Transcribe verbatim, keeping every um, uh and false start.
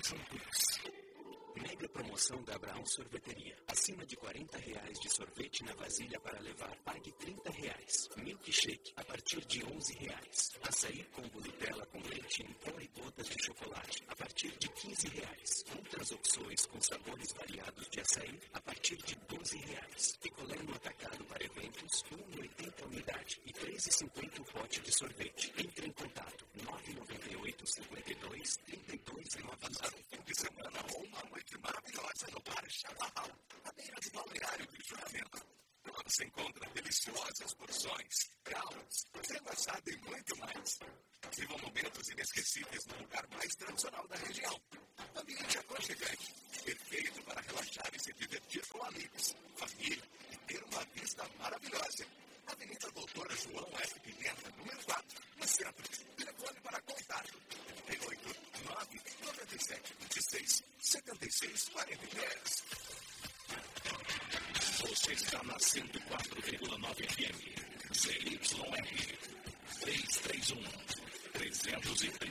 juntos. Mega promoção da Abraão Sorveteria. Acima de quarenta reais de sorvete na vasilha para levar, pague trinta reais. Milkshake a partir de onze reais. Açaí combo Nutella com leite em pó e gotas de chocolate a partir de quinze reais. Outras opções com sabores variados de açaí a partir de doze reais. Picolé no atacado para eventos, um real e oitenta unidade e três reais e cinquenta o pote de sorvete. Entre em contato nove nove oito, cinco dois, três dois nove. Passar um fim de semana ou uma noite maravilhosa no bar Chaparral, à beira do balneário de Juramento. Lá você encontra deliciosas porções, graulas, frango assado e muito mais. Vivam momentos inesquecíveis no lugar mais tradicional da região. Ambiente aconchegante, perfeito para relaxar e se divertir com amigos, família e ter uma vista maravilhosa. Avenida Doutora João F. Pimenta, número quatro, no centro. Telefone para contato trinta e oito, nove nove sete, vinte e seis, setenta e seis, quarenta e três. Você está na cento e quatro vírgula nove F M. C Y R trezentos e trinta. trezentos e trinta.